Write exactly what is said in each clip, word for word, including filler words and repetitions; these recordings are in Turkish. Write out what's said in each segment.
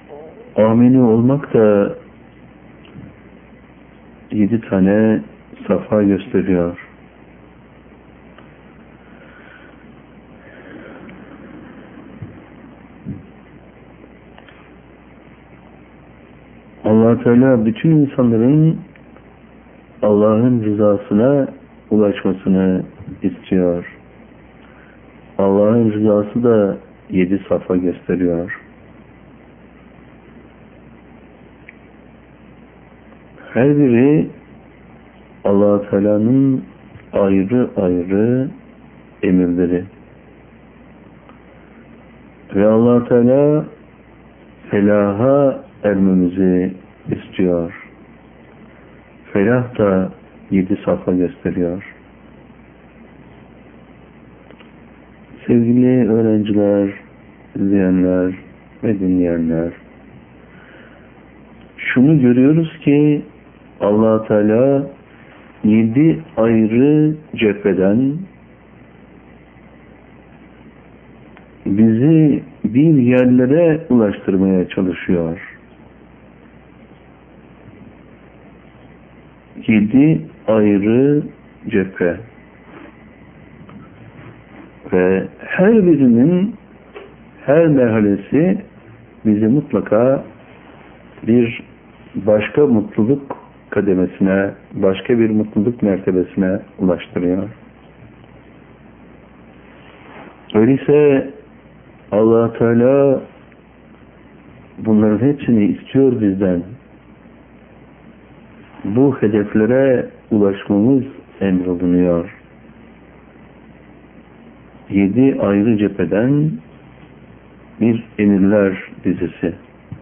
amini olmak da yedi tane safa gösteriyor. Allah Teala bütün insanların Allah'ın rızasına ulaşmasını istiyor. Allah'ın rızası da yedi safa gösteriyor. Her biri Allah Teala'nın ayrı ayrı emirleri. Ve Allah Teala felaha ermemizi istiyor. Felah da yedi safa gösteriyor. Sevgili öğrenciler, izleyenler ve dinleyenler, şunu görüyoruz ki Allah Teala yedi ayrı cepheden bizi bir yerlere ulaştırmaya çalışıyor. Yedi ayrı cephe ve her birinin her merhalesi bizi mutlaka bir başka mutluluk kademesine, başka bir mutluluk mertebesine ulaştırıyor. Öyleyse Allah Teala bunların hepsini istiyor bizden. Bu hedeflere ulaşmamız emrolunuyor. Yedi ayrı cepheden bir emirler dizisi.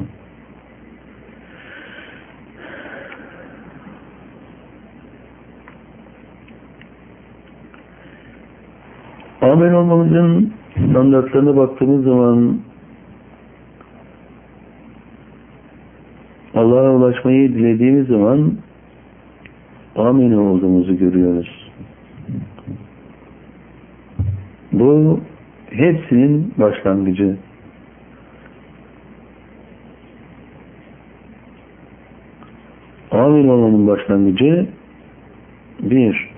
Amin olmamızın standartlarına baktığımız zaman Allah'a ulaşmayı dilediğimiz zaman amin olduğumuzu görüyoruz. Bu hepsinin başlangıcı. Amin olmanın başlangıcı bir,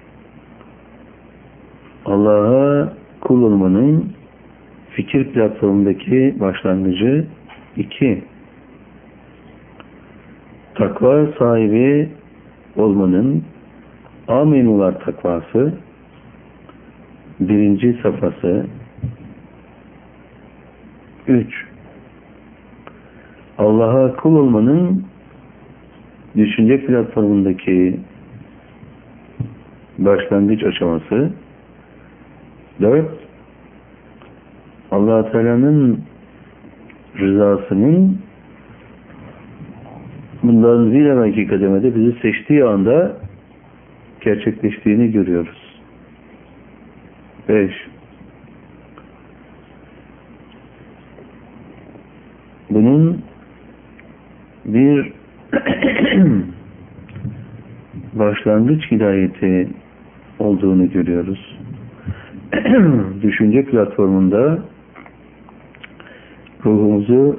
Allah'a kul olmanın fikir platformundaki başlangıcı. iki, takva sahibi olmanın amenular takvası birinci safhası. üç, Allah'a kul olmanın düşünce platformundaki başlangıç aşaması. dört, Allah Teala'nın rızasının bundan bir evvelki kademede bizi seçtiği anda gerçekleştiğini görüyoruz. beş, bunun bir başlangıç hidayeti olduğunu görüyoruz. Düşünce platformunda ruhumuzu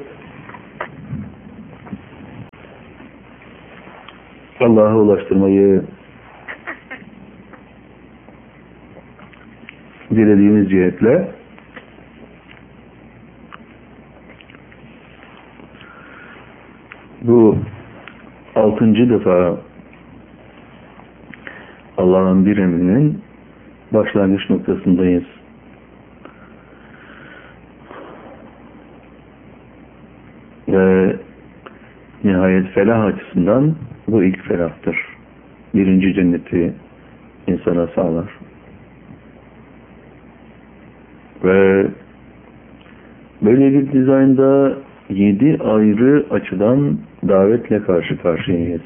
Allah'a ulaştırmayı dilediğimiz cihetle bu altıncı defa Allah'ın bir emrinin başlangıç noktasındayız. Ve nihayet felah açısından bu ilk felahtır. Birinci cenneti insana sağlar. Ve böyle bir dizaynda yedi ayrı açıdan davetle karşı karşıyayız.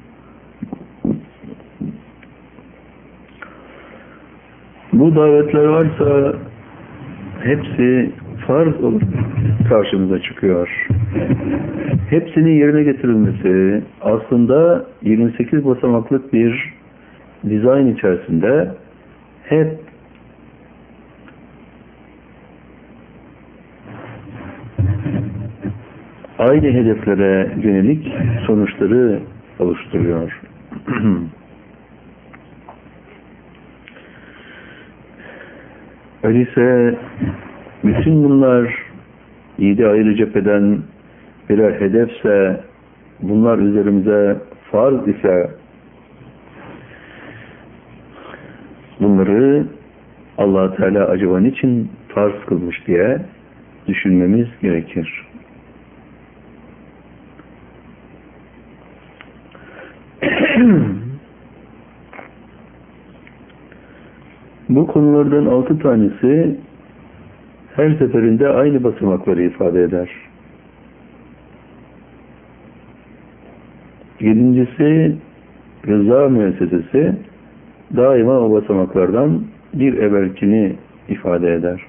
Bu davetler varsa hepsi farz olup karşımıza çıkıyor. Hepsinin yerine getirilmesi aslında yirmi sekiz basamaklık bir dizayn içerisinde hep aynı hedeflere yönelik sonuçları oluşturuyor. Öyleyse bütün bunlar yedi ayrı cepheden birer hedefse, bunlar üzerimize farz ise, bunları Allah Teala acaba niçin farz kılmış diye düşünmemiz gerekir. Bu konulardan altı tanesi her seferinde aynı basamakları ifade eder. Yedincisi, rıza müessesesi daima o basamaklardan bir evvelkini ifade eder.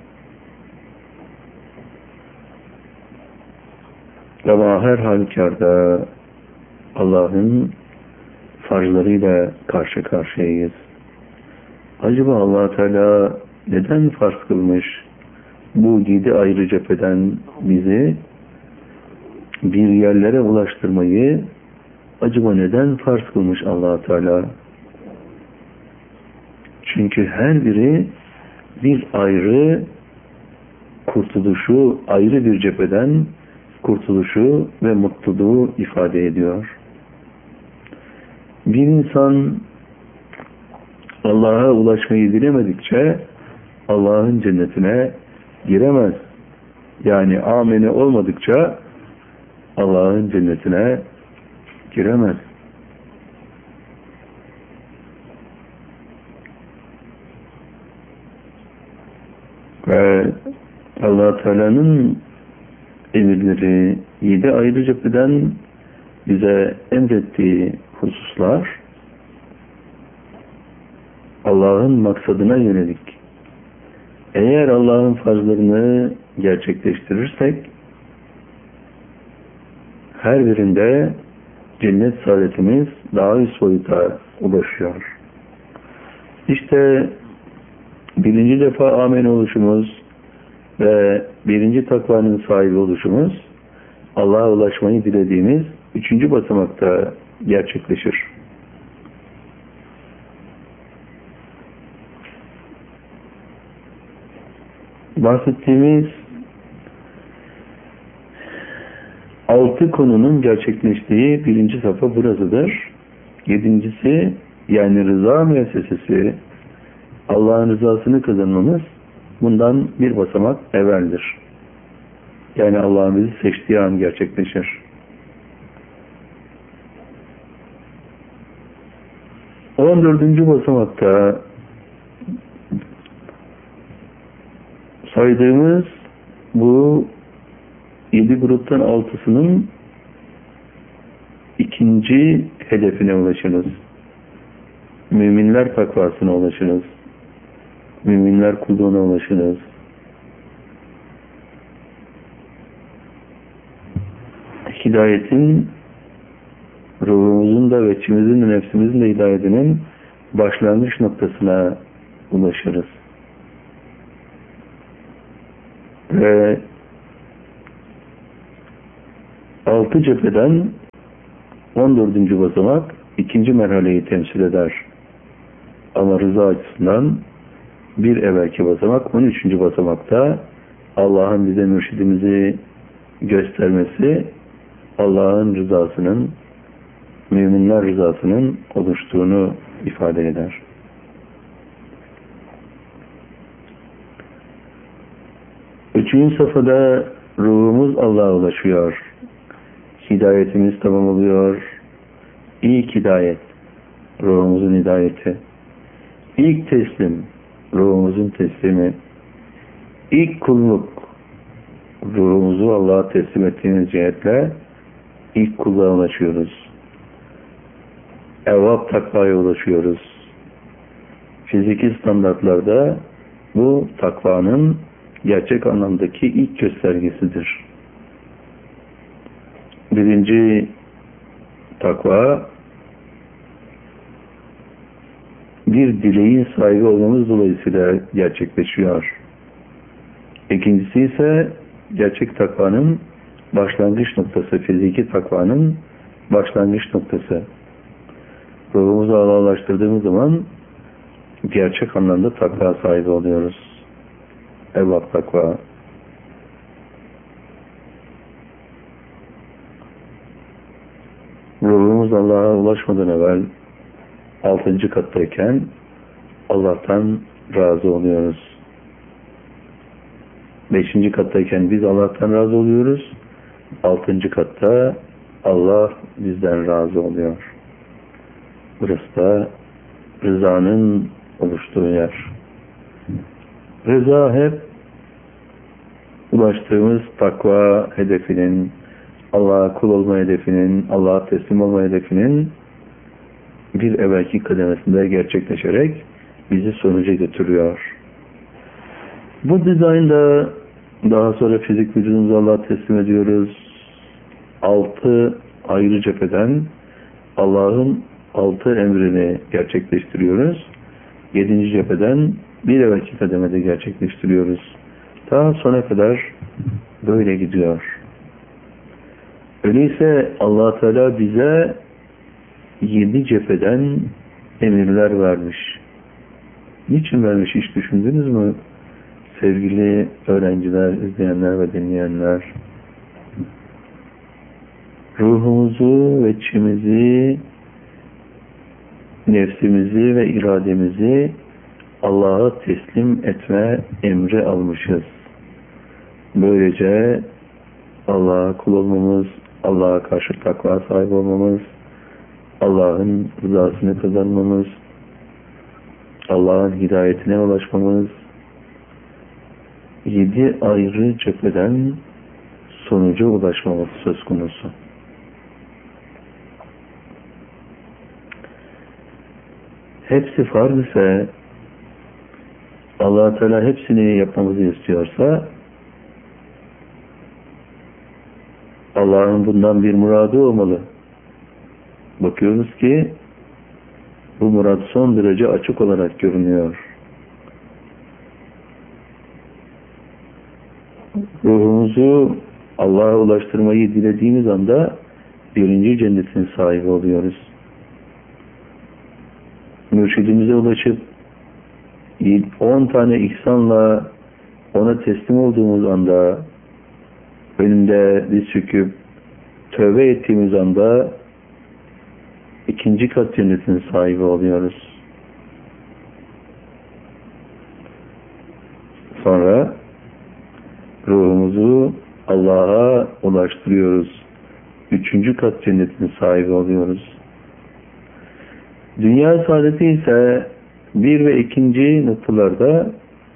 Ama her halükarda Allah'ın farzlarıyla karşı karşıyayız. Acaba Allah Teala neden farz kılmış bu yedi ayrı cepheden bizi bir yerlere ulaştırmayı? Acaba neden farz kılmış Allah Teala? Çünkü her biri bir ayrı kurtuluşu, ayrı bir cepheden kurtuluşu ve mutluluğu ifade ediyor. Bir insan Allah'a ulaşmayı dilemedikçe Allah'ın cennetine giremez. Yani ameni olmadıkça Allah'ın cennetine giremez. Ve Allah Teala'nın emirleri yedi ayrı cepheden bize emrettiği hususlar Allah'ın maksadına yönelik. Eğer Allah'ın farzlarını gerçekleştirirsek her birinde cennet saadetimiz daha üst boyuta ulaşıyor. İşte birinci defa amen oluşumuz ve birinci takvanın sahibi oluşumuz Allah'a ulaşmayı dilediğimiz üçüncü basamakta gerçekleşir. Bahsettiğimiz altı konunun gerçekleştiği birinci safha burasıdır. Yedincisi, yani rıza müessesesi, Allah'ın rızasını kazanmamız bundan bir basamak evveldir. Yani Allah'ın bizi seçtiği an gerçekleşir. on dördüncü basamakta saydığımız bu yedi gruptan altısının ikinci hedefine ulaşırız. Müminler takvasına ulaşırız. Müminler kulluğuna ulaşırız. Hidayetin, ruhumuzun da ve içimizin de nefsimizin de hidayetinin başlangıç noktasına ulaşırız. Ve altı cepheden on dördüncü basamak ikinci merhaleyi temsil eder. Ama rıza açısından bir evvelki basamak on üçüncü basamakta Allah'ın bize mürşidimizi göstermesi, Allah'ın rızasının, müminler rızasının oluştuğunu ifade eder. Üçüncü safhada ruhumuz Allah'a ulaşıyor. Hidayetimiz tamam oluyor. İlk hidayet, ruhumuzun hidayeti. İlk teslim, ruhumuzun teslimi. İlk kulluk, ruhumuzu Allah'a teslim ettiğimiz cihetle ilk kulluğa ulaşıyoruz. Evvab takvaya ulaşıyoruz. Fiziki standartlarda bu takvanın gerçek anlamdaki ilk göstergesidir. Birinci takva, bir dileğin sahibi olmamız dolayısıyla gerçekleşiyor. İkincisi ise gerçek takvanın başlangıç noktası, fiziki takvanın başlangıç noktası. Ruhumuzu Allah'laştırdığımız zaman gerçek anlamda takva sahibi oluyoruz. Evvap takva. Ruhumuz Allah'a ulaşmadan evvel altıncı kattayken Allah'tan razı oluyoruz. Beşinci kattayken biz Allah'tan razı oluyoruz. Altıncı katta Allah bizden razı oluyor. Burası da rızanın oluştuğu yer. Rıza hep ulaştığımız takva hedefinin, Allah'a kul olma hedefinin, Allah'a teslim olma hedefinin bir evvelki kademesinde gerçekleşerek bizi sonuca götürüyor. Bu dizaynda daha sonra fizik vücudumuzu Allah'a teslim ediyoruz. Altı ayrı cepheden Allah'ın altı emrini gerçekleştiriyoruz. Yedinci cepheden bir evvelki kademede gerçekleştiriyoruz. Daha sona kadar böyle gidiyor. Öyleyse Allah Teala bize yedi cepheden emirler vermiş. Niçin vermiş hiç düşündünüz mü? Sevgili öğrenciler, izleyenler ve dinleyenler, ruhumuzu ve içimizi, nefsimizi ve irademizi Allah'a teslim etme emri almışız. Böylece Allah'a kul olmamız, Allah'a karşı takva sahibi olmamız, Allah'ın rızasını kazanmamız, Allah'ın hidayetine ulaşmamız, yedi ayrı cepheden sonuca ulaşmamız söz konusu. Hepsi farz ise, Allah Teala hepsini yapmamızı istiyorsa, Allah'ın bundan bir muradı olmalı. Bakıyoruz ki bu murad son derece açık olarak görünüyor. Ruhumuzu Allah'a ulaştırmayı dilediğimiz anda birinci cennetin sahibi oluyoruz. Mürşidimize ulaşıp on tane ihsanla ona teslim olduğumuz anda, önünde diz çöküp tövbe ettiğimiz anda ikinci kat cennetin sahibi oluyoruz. Sonra ruhumuzu Allah'a ulaştırıyoruz. Üçüncü kat cennetin sahibi oluyoruz. Dünya saadeti ise bir ve ikinci noktalarda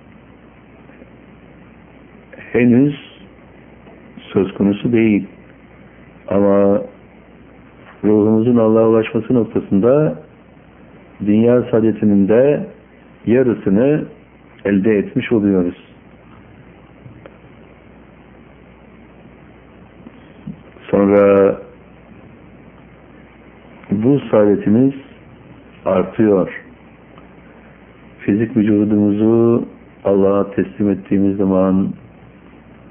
henüz söz konusu değil. Ama ruhumuzun Allah'a ulaşması noktasında dünya saadetinin de yarısını elde etmiş oluyoruz. Sonra bu saadetimiz artıyor. Fizik vücudumuzu Allah'a teslim ettiğimiz zaman